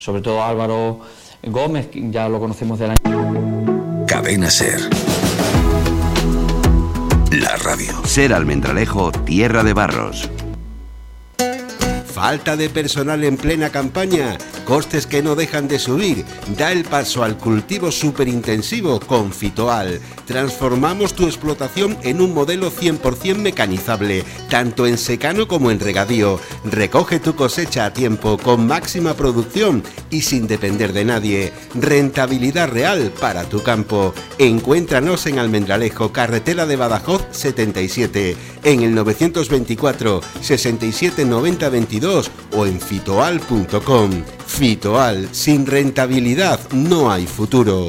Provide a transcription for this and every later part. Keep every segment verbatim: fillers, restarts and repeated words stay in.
Sobre todo Álvaro Gómez, ya lo conocemos del año. Cadena Ser. La radio. Ser Almendralejo, tierra de barros. ¿Falta de personal en plena campaña? ¿Costes que no dejan de subir? Da el paso al cultivo superintensivo con Fitoal. Transformamos tu explotación en un modelo cien por ciento mecanizable, tanto en secano como en regadío. Recoge tu cosecha a tiempo, con máxima producción y sin depender de nadie. Rentabilidad real para tu campo. Encuéntranos en Almendralejo, carretera de Badajoz setenta y siete, en el novecientos veinticuatro, sesenta y siete, noventa, veintidós o en fitoal punto com. Fitoal, sin rentabilidad no hay futuro.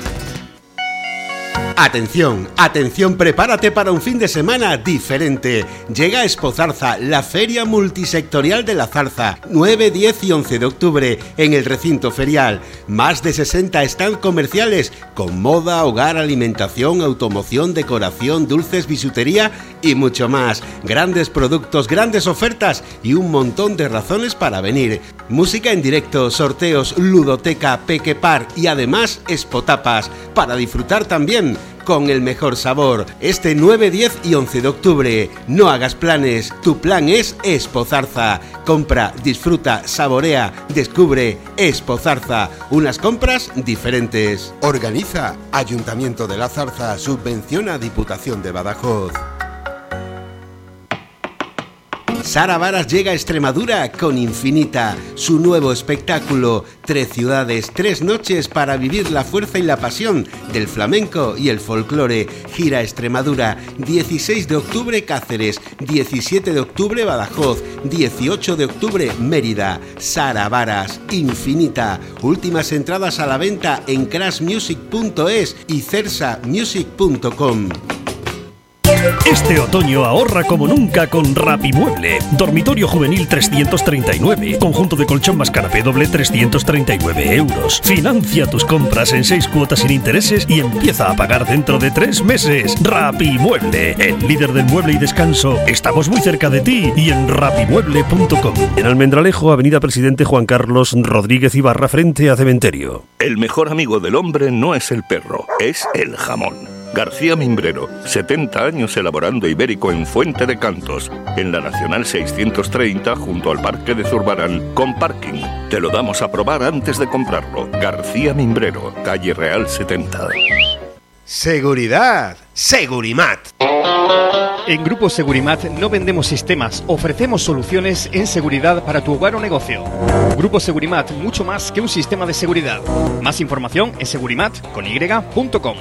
Atención, atención, prepárate para un fin de semana diferente. Llega a Expozarza, la feria multisectorial de la zarza, nueve, diez y once de octubre en el recinto ferial. Más de sesenta stands comerciales con moda, hogar, alimentación, automoción, decoración, dulces, bisutería y mucho más. Grandes productos, grandes ofertas y un montón de razones para venir. Música en directo, sorteos, ludoteca, pequepar y además expotapas para disfrutar también con el mejor sabor. Este nueve, diez y once de octubre. No hagas planes, tu plan es Expozarza. Compra, disfruta, saborea, descubre Expozarza. Unas compras diferentes. Organiza Ayuntamiento de la Zarza, subvenciona Diputación de Badajoz. Sara Varas llega a Extremadura con Infinita, su nuevo espectáculo. Tres ciudades, tres noches para vivir la fuerza y la pasión del flamenco y el folclore. Gira Extremadura, dieciséis de octubre Cáceres, diecisiete de octubre Badajoz, dieciocho de octubre Mérida. Sara Varas, Infinita. Últimas entradas a la venta en crash music punto es y cersa music punto com. Este otoño ahorra como nunca con Rapimueble. Dormitorio juvenil trescientos treinta y nueve. Conjunto de colchón más canapé doble trescientos treinta y nueve euros. Financia tus compras en seis cuotas sin intereses y empieza a pagar dentro de tres meses. Rapimueble, el líder del mueble y descanso. Estamos muy cerca de ti y en rapimueble punto com. En Almendralejo, avenida Presidente Juan Carlos Rodríguez Ibarra, frente a Cementerio. El mejor amigo del hombre no es el perro, es el jamón. García Mimbrero, setenta años elaborando ibérico en Fuente de Cantos, en la Nacional seiscientos treinta junto al Parque de Zurbarán, con parking. Te lo damos a probar antes de comprarlo. García Mimbrero, calle Real setenta. Seguridad, Segurimat. En Grupo Segurimat no vendemos sistemas, ofrecemos soluciones en seguridad para tu hogar o negocio. Grupo Segurimat, mucho más que un sistema de seguridad. Más información en segurimat con y punto com.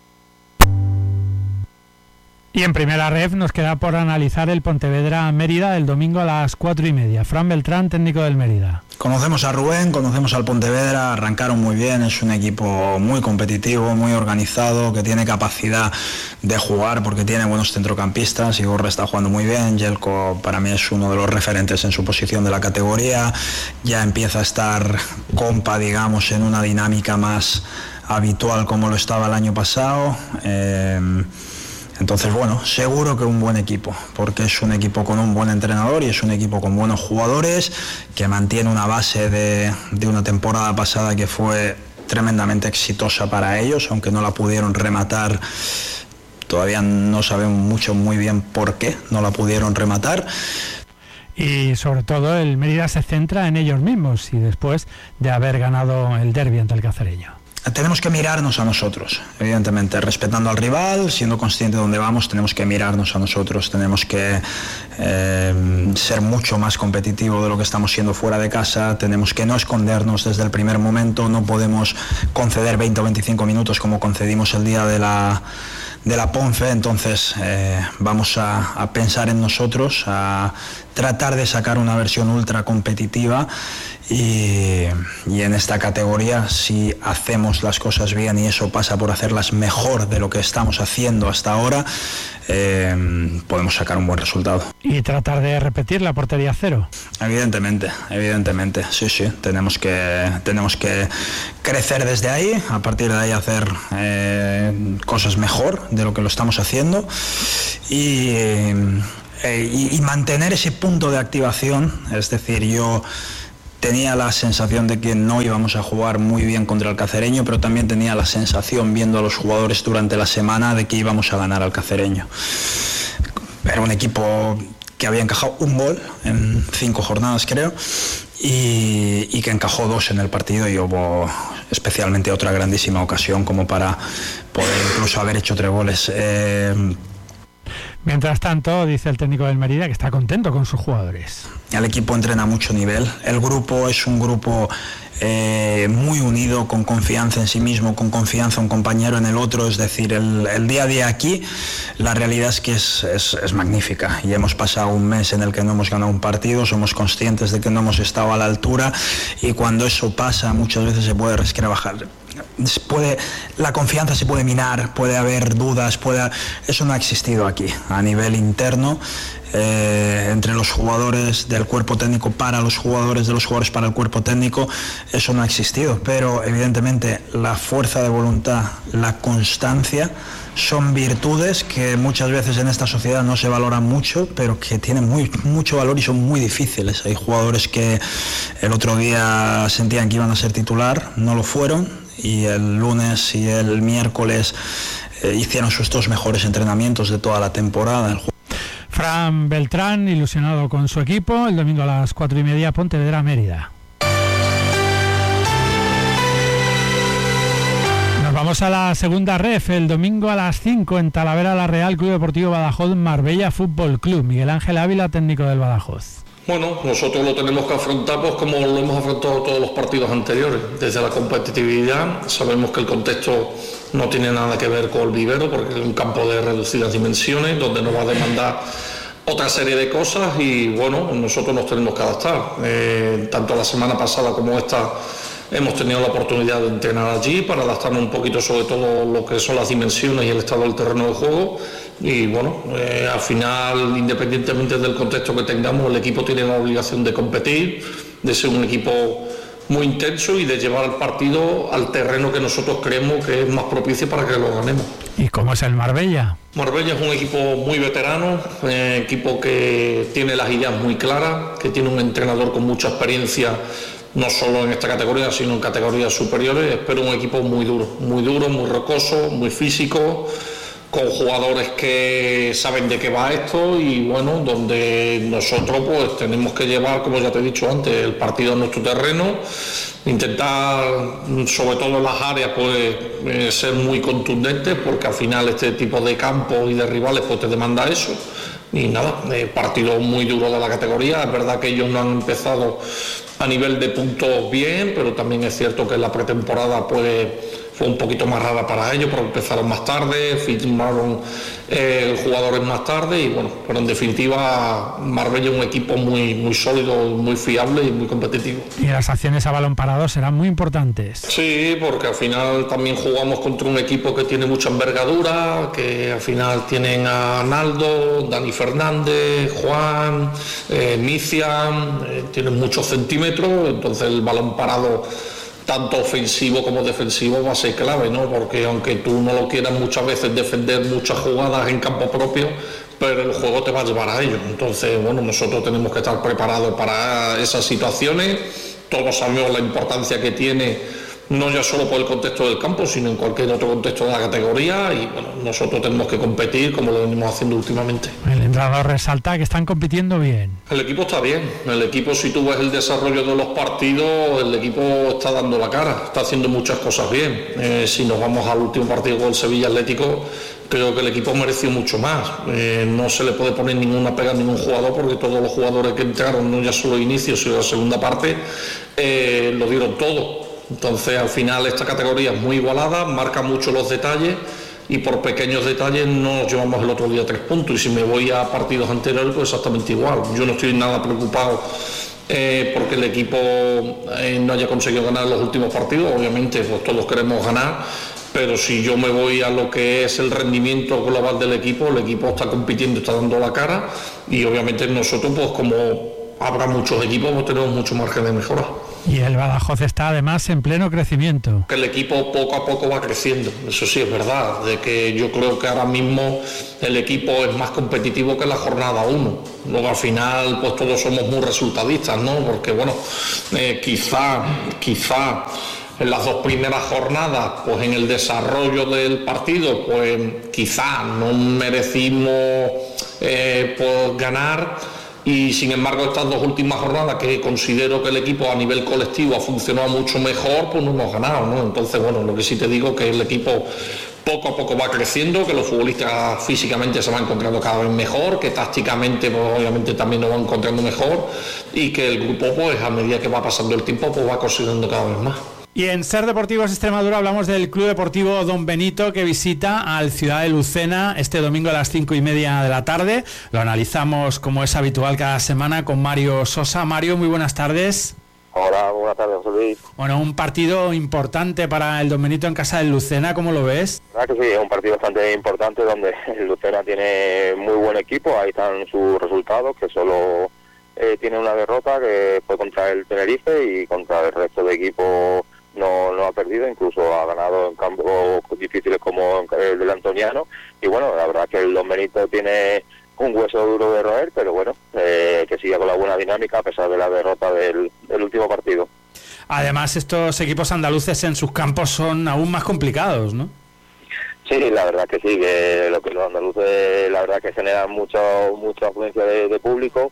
Y en primera ref nos queda por analizar el Pontevedra-Mérida del domingo a las cuatro y media. Fran Beltrán, técnico del Mérida. Conocemos a Rubén, conocemos al Pontevedra, arrancaron muy bien, es un equipo muy competitivo, muy organizado, que tiene capacidad de jugar porque tiene buenos centrocampistas. Igor está jugando muy bien, Jelko para mí es uno de los referentes en su posición de la categoría, ya empieza a estar compa, digamos, en una dinámica más habitual como lo estaba el año pasado. Eh, Entonces, bueno, seguro que un buen equipo, porque es un equipo con un buen entrenador y es un equipo con buenos jugadores, que mantiene una base de, de una temporada pasada que fue tremendamente exitosa para ellos, aunque no la pudieron rematar. Todavía no sabemos mucho muy bien por qué no la pudieron rematar. Y sobre todo el Mérida se centra en ellos mismos y después de haber ganado el derbi ante el Cacereño. Tenemos que mirarnos a nosotros, evidentemente, respetando al rival, siendo consciente de dónde vamos, tenemos que mirarnos a nosotros, tenemos que eh, ser mucho más competitivos de lo que estamos siendo fuera de casa, tenemos que no escondernos desde el primer momento, no podemos conceder veinte o veinticinco minutos como concedimos el día de la, de la Ponfe, entonces eh, vamos a, a pensar en nosotros, a tratar de sacar una versión ultra competitiva. Y, y en esta categoría, si hacemos las cosas bien y eso pasa por hacerlas mejor de lo que estamos haciendo hasta ahora, eh, podemos sacar un buen resultado. Y tratar de repetir la portería cero. Evidentemente, evidentemente, sí, sí, tenemos que, tenemos que crecer desde ahí, a partir de ahí hacer eh, cosas mejor de lo que lo estamos haciendo y... Eh, y, y mantener ese punto de activación, es decir, yo tenía la sensación de que no íbamos a jugar muy bien contra el Cacereño, pero también tenía la sensación, viendo a los jugadores durante la semana, de que íbamos a ganar al Cacereño. Era un equipo que había encajado un gol en cinco jornadas, creo, y, y que encajó dos en el partido, y hubo especialmente otra grandísima ocasión como para poder incluso haber hecho tres goles. Eh, Mientras tanto, dice el técnico del Mérida que está contento con sus jugadores. El equipo entrena a mucho nivel. El grupo es un grupo eh, muy unido, con confianza en sí mismo, con confianza un compañero en el otro. Es decir, el, el día a día aquí, la realidad es que es, es, es magnífica. Y hemos pasado un mes en el que no hemos ganado un partido, somos conscientes de que no hemos estado a la altura, y cuando eso pasa muchas veces se puede resquebrajar. Puede, la confianza se puede minar, puede haber dudas, puede, eso no ha existido aquí a nivel interno, eh, entre los jugadores del cuerpo técnico, para los jugadores, de los jugadores para el cuerpo técnico, eso no ha existido, pero evidentemente la fuerza de voluntad, la constancia, son virtudes que muchas veces en esta sociedad no se valoran mucho, pero que tienen muy, mucho valor y son muy difíciles. Hay jugadores que el otro día sentían que iban a ser titular, no lo fueron, y el lunes y el miércoles eh, hicieron sus dos mejores entrenamientos de toda la temporada. El Fran Beltrán, ilusionado con su equipo, el domingo a las cuatro y media, Pontevedra Mérida. Nos vamos a la segunda ref, el domingo a las cinco en Talavera la Real, Club Deportivo Badajoz, Marbella Fútbol Club. Miguel Ángel Ávila, técnico del Badajoz. Bueno, nosotros lo tenemos que afrontar pues como lo hemos afrontado todos los partidos anteriores, desde la competitividad. Sabemos que el contexto no tiene nada que ver con el vivero, porque es un campo de reducidas dimensiones, donde nos va a demandar otra serie de cosas, y bueno, nosotros nos tenemos que adaptar. Eh, tanto la semana pasada como esta hemos tenido la oportunidad de entrenar allí para adaptarnos un poquito sobre todo lo que son las dimensiones y el estado del terreno de juego. Y bueno, eh, al final, independientemente del contexto que tengamos, el equipo tiene la obligación de competir, de ser un equipo muy intenso y de llevar el partido al terreno que nosotros creemos que es más propicio para que lo ganemos. ¿Y cómo es el Marbella? Marbella es un equipo muy veterano, eh, equipo que tiene las ideas muy claras, que tiene un entrenador con mucha experiencia, no solo en esta categoría, sino en categorías superiores. Espero un equipo muy duro, muy duro, muy rocoso, muy físico, con jugadores que saben de qué va esto, y bueno, donde nosotros pues tenemos que llevar, como ya te he dicho antes, el partido a nuestro terreno, intentar, sobre todo en las áreas, pues eh, ser muy contundentes, porque al final este tipo de campos y de rivales pues te demanda eso. Y nada, eh, partido muy duro de la categoría. Es verdad que ellos no han empezado a nivel de puntos bien, pero también es cierto que la pretemporada pues fue un poquito más rara para ellos, porque empezaron más tarde, firmaron eh, jugadores más tarde, y bueno, pero en definitiva Marbella es un equipo muy, muy sólido, muy fiable y muy competitivo. Y las acciones a balón parado serán muy importantes. Sí, porque al final también jugamos contra un equipo que tiene mucha envergadura, que al final tienen a Naldo, Dani Fernández, Juan, eh, Mician, eh, tienen muchos centímetros, entonces el balón parado, tanto ofensivo como defensivo, va a ser clave, ¿no? Porque aunque tú no lo quieras muchas veces defender muchas jugadas en campo propio, pero el juego te va a llevar a ello. Entonces, bueno, nosotros tenemos que estar preparados para esas situaciones. Todos sabemos la importancia que tiene, no ya solo por el contexto del campo, sino en cualquier otro contexto de la categoría, y bueno, nosotros tenemos que competir como lo venimos haciendo últimamente. El entrenador resalta que están compitiendo bien. El equipo está bien, el equipo, si tú ves el desarrollo de los partidos, el equipo está dando la cara, está haciendo muchas cosas bien. Eh, si nos vamos al último partido con el Sevilla Atlético, creo que el equipo mereció mucho más. Eh, no se le puede poner ninguna pega a ningún jugador, porque todos los jugadores que entraron, no ya solo inicio, sino la segunda parte, eh, lo dieron todo. Entonces, al final, esta categoría es muy igualada, marca mucho los detalles, y por pequeños detalles nos llevamos el otro día tres puntos. Y si me voy a partidos anteriores, pues exactamente igual. Yo no estoy nada preocupado eh, porque el equipo eh, no haya conseguido ganar los últimos partidos. Obviamente, pues todos queremos ganar, pero si yo me voy a lo que es el rendimiento global del equipo, el equipo está compitiendo, está dando la cara, y obviamente nosotros, pues como habrá muchos equipos, pues tenemos mucho margen de mejora. Y el Badajoz está además en pleno crecimiento. Que el equipo poco a poco va creciendo, eso sí es verdad, de que yo creo que ahora mismo el equipo es más competitivo que la jornada uno. Luego al final pues todos somos muy resultadistas, ¿no? Porque bueno, eh, quizá, quizá en las dos primeras jornadas, pues en el desarrollo del partido, pues quizá no merecimos eh, pues ganar. Y sin embargo estas dos últimas jornadas, que considero que el equipo a nivel colectivo ha funcionado mucho mejor, pues no hemos ganado, ¿no? Entonces, bueno, lo que sí te digo es que el equipo poco a poco va creciendo, que los futbolistas físicamente se van encontrando cada vez mejor, que tácticamente pues obviamente también nos van encontrando mejor, y que el grupo pues a medida que va pasando el tiempo pues va consiguiendo cada vez más. Y en Ser Deportivos Extremadura hablamos del Club Deportivo Don Benito, que visita al Ciudad de Lucena este domingo a las cinco y media de la tarde. Lo analizamos como es habitual cada semana con Mario Sosa. Mario, muy buenas tardes. Hola, buenas tardes, José Luis. Bueno, un partido importante para el Don Benito en casa del Lucena, ¿cómo lo ves? La verdad que sí, es un partido bastante importante donde el Lucena tiene muy buen equipo, ahí están sus resultados, que solo eh, tiene una derrota, que fue contra el Tenerife, y contra el resto de equipos no, no ha perdido, incluso ha ganado en campos difíciles como el del Antoniano, y bueno, la verdad que el Don Benito tiene un hueso duro de roer, pero bueno, eh, que siga con la buena dinámica a pesar de la derrota del, del último partido. Además, estos equipos andaluces en sus campos son aún más complicados, ¿no? Sí, la verdad que sí, que lo que los andaluces, la verdad que generan mucho, mucha afluencia de, de público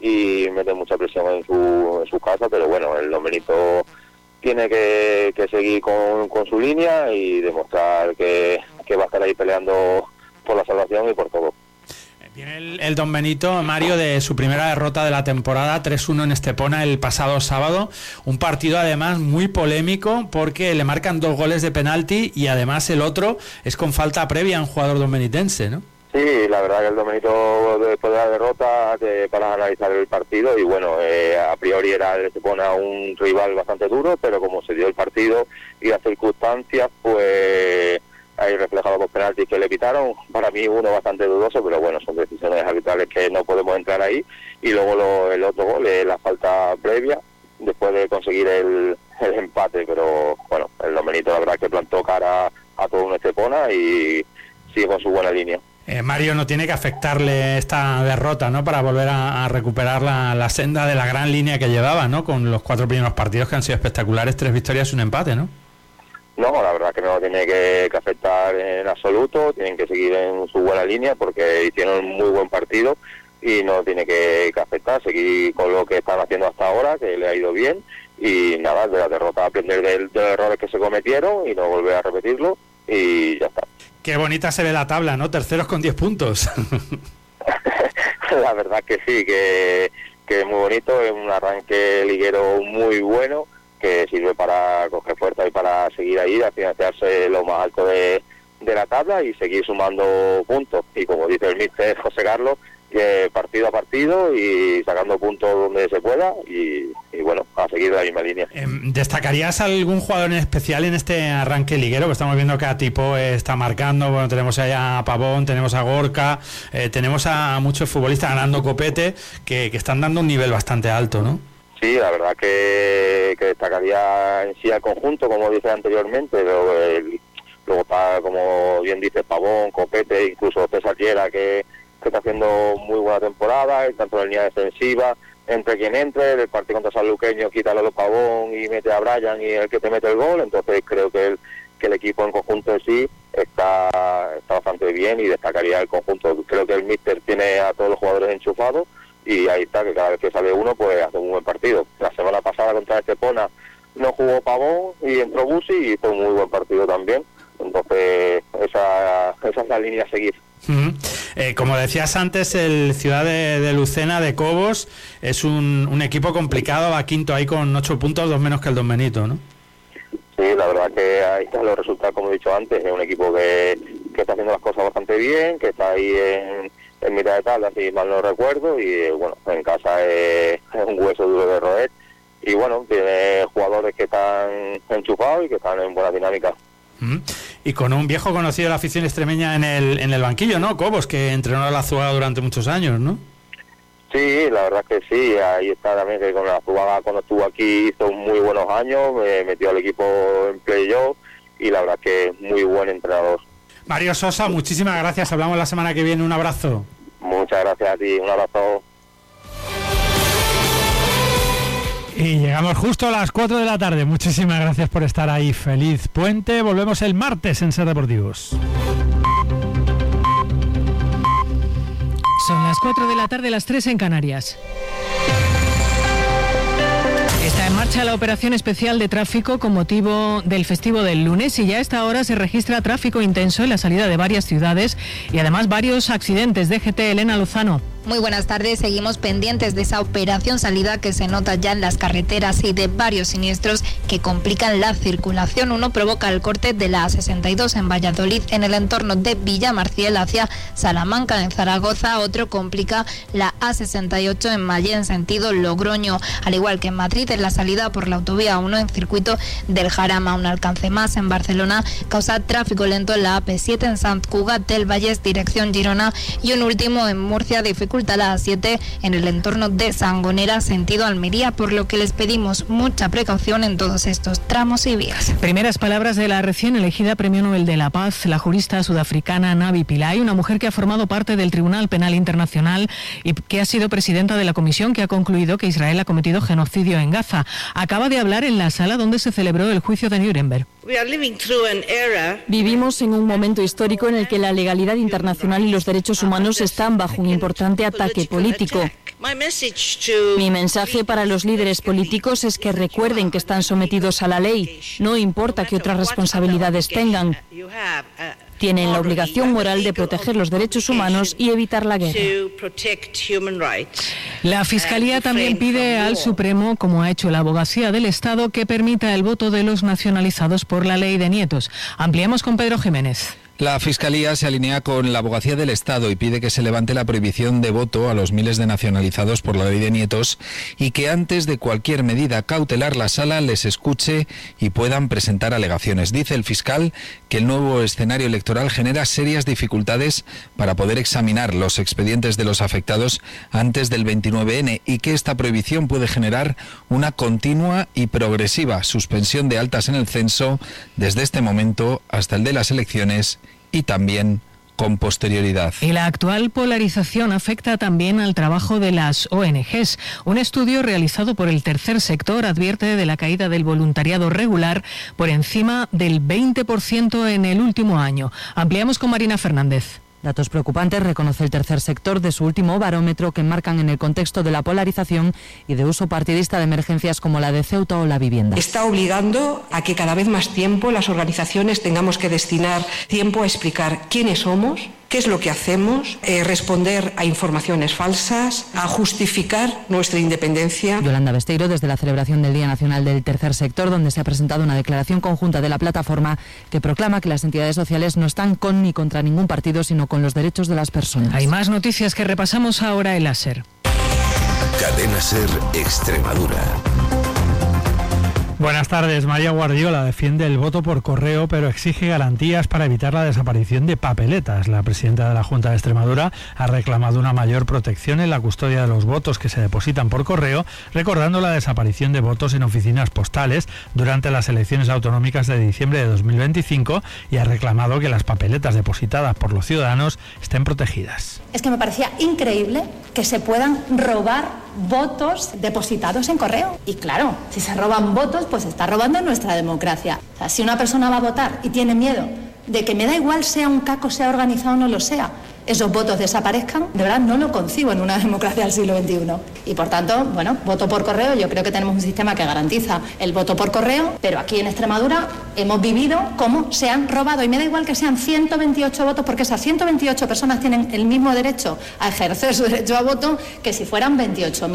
y meten mucha presión en su, en su casa, pero bueno, el Don Benito tiene que, que seguir con, con su línea y demostrar que, que va a estar ahí peleando por la salvación y por todo. Viene el, el Don Benito, Mario, de su primera derrota de la temporada, tres uno en Estepona el pasado sábado. Un partido además muy polémico porque le marcan dos goles de penalti y además el otro es con falta previa a un jugador dombenitense, ¿no? Sí, la verdad que el Don Benito, después de la derrota, te paras a analizar el partido y bueno, eh, a priori era el Estepona un rival bastante duro, pero como se dio el partido y las circunstancias, pues ahí reflejado los penaltis que le quitaron, para mí uno bastante dudoso, pero bueno, son decisiones arbitrales que no podemos entrar ahí, y luego lo, el otro gol es la falta previa, después de conseguir el, el empate, pero bueno, el Don Benito la verdad que plantó cara a todo un Estepona y sigue con su buena línea. Eh, Mario, no tiene que afectarle esta derrota, ¿no? Para volver a, a recuperar la, la senda de la gran línea que llevaba, ¿no? Con los cuatro primeros partidos que han sido espectaculares, tres victorias y un empate, ¿no? No, la verdad que no tiene que, que afectar en absoluto, tienen que seguir en su buena línea porque hicieron un muy buen partido y no tiene que, que afectar, seguir con lo que están haciendo hasta ahora, que le ha ido bien, y nada, de la derrota aprender de, de los errores que se cometieron y no volver a repetirlo y ya está. Qué bonita se ve la tabla, ¿no? Terceros con diez puntos. La verdad que sí, que, que es muy bonito, es un arranque liguero muy bueno, que sirve para coger fuerza y para seguir ahí, a financiarse lo más alto de, de la tabla y seguir sumando puntos. Y como dice el míster José Carlos, eh, partido a partido y sacando puntos donde se pueda y, y bueno, a seguir la misma línea. Eh, ¿Destacarías algún jugador en especial en este arranque liguero? Que estamos viendo que a Tipo está marcando, bueno, tenemos allá a Pavón, tenemos a Gorka, eh, tenemos a muchos futbolistas ganando copete que, que están dando un nivel bastante alto, ¿no? Sí, la verdad que, que destacaría en sí al conjunto, como dije anteriormente, pero el, luego está, como bien dice, Pavón, Copete, incluso César Llera, que, que está haciendo muy buena temporada, tanto en la línea defensiva, entre quien entre, el partido contra Sanluqueño, quítalo a los Pavón y mete a Brian y el que te mete el gol, entonces creo que el, que el equipo en conjunto en sí está, está bastante bien y destacaría el conjunto. Creo que el míster tiene a todos los jugadores enchufados, y ahí está, que cada vez que sale uno pues hace un buen partido. La semana pasada contra Estepona no jugó Pavón y entró Busi y fue un muy buen partido también, entonces esa, esa es la línea a seguir. Uh-huh. Eh, como decías antes, el Ciudad de, de Lucena de Cobos es un, un equipo complicado, va quinto ahí con ocho puntos, dos menos que el Don Benito, ¿no? Sí, la verdad que ahí están los resultados, como he dicho antes, es un equipo que, que está haciendo las cosas bastante bien, que está ahí en en mitad de tabla, si mal no recuerdo, y bueno, en casa es, es un hueso duro de roer, y bueno, tiene jugadores que están enchufados y que están en buena dinámica. Mm. Y con un viejo conocido de la afición extremeña en el en el banquillo, ¿no? Cobos, que entrenó a la Azuaga durante muchos años, ¿no? Sí, la verdad es que sí, ahí está también que con la Zubaga cuando estuvo aquí hizo muy buenos años, me metió al equipo en playoff y la verdad que es muy buen entrenador. Mario Sosa, muchísimas gracias, hablamos la semana que viene, un abrazo. Muchas gracias a ti, un abrazo. Y llegamos justo a las cuatro de la tarde, muchísimas gracias por estar ahí, feliz puente, volvemos el martes en Ser Deportivos. Son las cuatro de la tarde, las tres en Canarias. Está en marcha la operación especial de tráfico con motivo del festivo del lunes y ya a esta hora se registra tráfico intenso en la salida de varias ciudades y además varios accidentes. D G T, Elena Lozano. Muy buenas tardes, seguimos pendientes de esa operación salida que se nota ya en las carreteras y de varios siniestros que complican la circulación. Uno provoca el corte de la A sesenta y dos en Valladolid en el entorno de Villamarciel hacia Salamanca en Zaragoza, otro complica la A sesenta y ocho en Mallén en sentido Logroño, al igual que en Madrid en la salida por la autovía uno en circuito del Jarama. Un alcance más en Barcelona causa tráfico lento en la A P siete en Sant Cugat del Vallès dirección Girona y un último en Murcia dificulta la A siete en el entorno de Sangonera sentido Almería, por lo que les pedimos mucha precaución en todos estos tramos y vías. Primeras palabras de la recién elegida Premio Nobel de la Paz, la jurista sudafricana Navi Pillay, una mujer que ha formado parte del Tribunal Penal Internacional y que ha sido presidenta de la comisión que ha concluido que Israel ha cometido genocidio en Gaza. Acaba de hablar en la sala donde se celebró el juicio de Nuremberg. Vivimos en un momento histórico en el que la legalidad internacional y los derechos humanos están bajo un importante ataque político. Mi mensaje para los líderes políticos es que recuerden que están sometidos a la ley, no importa qué otras responsabilidades tengan. Tienen la obligación moral de proteger los derechos humanos y evitar la guerra. La Fiscalía también pide al Supremo, como ha hecho la Abogacía del Estado, que permita el voto de los nacionalizados por la ley de nietos. Ampliamos con Pedro Jiménez. La Fiscalía se alinea con la Abogacía del Estado y pide que se levante la prohibición de voto a los miles de nacionalizados por la ley de nietos y que antes de cualquier medida cautelar la Sala les escuche y puedan presentar alegaciones. Dice el fiscal que el nuevo escenario electoral genera serias dificultades para poder examinar los expedientes de los afectados antes del veintinueve ene y que esta prohibición puede generar una continua y progresiva suspensión de altas en el censo desde este momento hasta el de las elecciones y también con posterioridad. Y la actual polarización afecta también al trabajo de las O N Ges. Un estudio realizado por el tercer sector advierte de la caída del voluntariado regular por encima del veinte por ciento en el último año. Ampliamos con Marina Fernández. Datos preocupantes reconoce el tercer sector de su último barómetro que enmarcan en el contexto de la polarización y de uso partidista de emergencias como la de Ceuta o la vivienda. Está obligando a que cada vez más tiempo las organizaciones tengamos que destinar tiempo a explicar quiénes somos, qué es lo que hacemos, eh, responder a informaciones falsas, a justificar nuestra independencia. Yolanda Besteiro, desde la celebración del Día Nacional del Tercer Sector, donde se ha presentado una declaración conjunta de la plataforma que proclama que las entidades sociales no están con ni contra ningún partido, sino con los derechos de las personas. Hay más noticias que repasamos ahora en la SER. Cadena SER Extremadura. Buenas tardes. María Guardiola defiende el voto por correo, pero exige garantías para evitar la desaparición de papeletas. La presidenta de la Junta de Extremadura ha reclamado una mayor protección en la custodia de los votos que se depositan por correo, recordando la desaparición de votos en oficinas postales durante las elecciones autonómicas de diciembre de dos mil veinticinco y ha reclamado que las papeletas depositadas por los ciudadanos estén protegidas. Es que me parecía increíble que se puedan robar votos depositados en correo. Y claro, si se roban votos, pues se está robando nuestra democracia. O sea, si una persona va a votar y tiene miedo de que me da igual sea un caco, sea organizado o no lo sea, esos votos desaparezcan, de verdad no lo concibo en una democracia del siglo veintiuno. Y por tanto, bueno, voto por correo, yo creo que tenemos un sistema que garantiza el voto por correo, pero aquí en Extremadura hemos vivido cómo se han robado, y me da igual que sean ciento veintiocho votos, porque esas ciento veintiocho personas tienen el mismo derecho a ejercer su derecho a voto que si fueran veintiocho mil.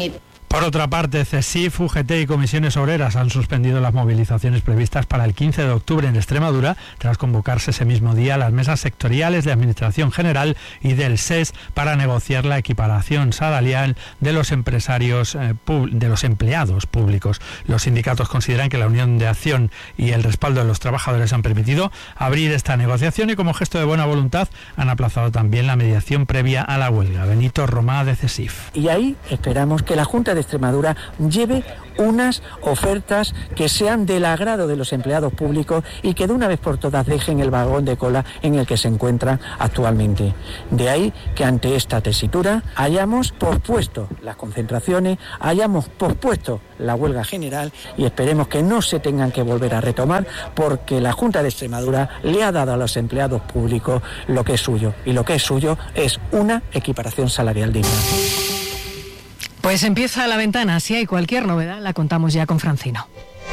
Por otra parte, CESIF, U G T y comisiones obreras han suspendido las movilizaciones previstas para el quince de octubre en Extremadura, tras convocarse ese mismo día las mesas sectoriales de Administración General y del S E S para negociar la equiparación salarial de los empresarios, eh, de los empleados públicos. Los sindicatos consideran que la unión de acción y el respaldo de los trabajadores han permitido abrir esta negociación y, como gesto de buena voluntad, han aplazado también la mediación previa a la huelga. Benito Romá, de CESIF. Y ahí esperamos que la Junta de Extremadura lleve unas ofertas que sean del agrado de los empleados públicos y que de una vez por todas dejen el vagón de cola en el que se encuentran actualmente. De ahí que ante esta tesitura hayamos pospuesto las concentraciones, hayamos pospuesto la huelga general y esperemos que no se tengan que volver a retomar, porque la Junta de Extremadura le ha dado a los empleados públicos lo que es suyo, y lo que es suyo es una equiparación salarial digna. Pues empieza La Ventana. Si hay cualquier novedad, la contamos ya con Francino.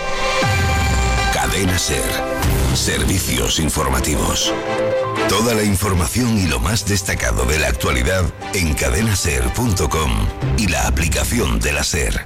Cadena SER. Servicios informativos. Toda la información y lo más destacado de la actualidad en cadena ser punto com y la aplicación de la SER.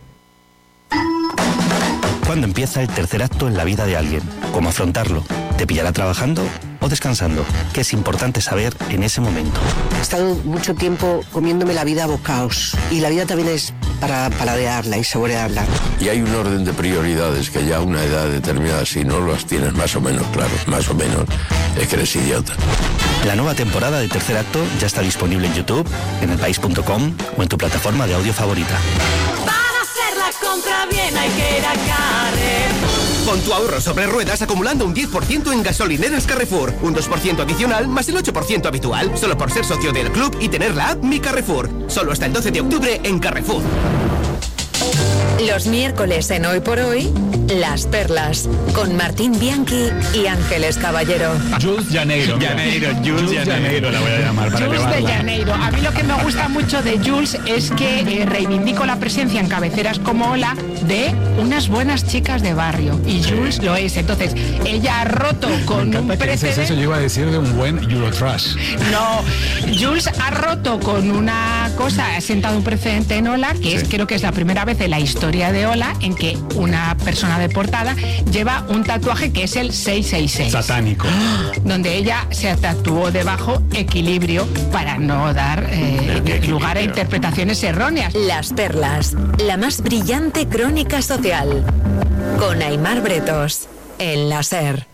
¿Cuándo empieza el tercer acto en la vida de alguien? ¿Cómo afrontarlo? ¿Te pillará trabajando o descansando? ¿Qué es importante saber en ese momento? He estado mucho tiempo comiéndome la vida a bocaos, y la vida también es para paladearla y saborearla. Y hay un orden de prioridades que ya a una edad determinada, si no las tienes más o menos claros, más o menos, es que eres idiota. La nueva temporada de Tercer Acto ya está disponible en YouTube, en el país punto com o en tu plataforma de audio favorita. Para hacer la compra bien hay que ir a Carrefour. Con tu ahorro sobre ruedas acumulando un diez por ciento en gasolineras Carrefour, un dos por ciento adicional más el ocho por ciento habitual, solo por ser socio del club y tener la app Mi Carrefour. Solo hasta el doce de octubre en Carrefour. Los miércoles en Hoy por Hoy, Las Perlas, con Martín Bianchi y Ángeles Caballero. Jules Janeiro. Janeiro, Jules, Jules Janeiro. Janeiro la voy a llamar para Jules de elevarla. Janeiro. A mí lo que me gusta mucho de Jules es que eh, reivindico la presencia en cabeceras como Hola de unas buenas chicas de barrio. Y Jules lo es. Entonces, ella ha roto con Me un encanta que dices precedente. eso, yo iba a decir de un buen Eurotrash. No, Jules ha roto con una cosa, ha sentado un precedente en Hola, que es, creo que es la primera vez en la historia de Hola en que una persona de portada lleva un tatuaje que es el seiscientos sesenta y seis. Satánico. Donde ella se tatuó debajo equilibrio para no dar eh, lugar a interpretaciones erróneas. Las Perlas, la más brillante crónica social. Con Aimar Bretos, en la SER.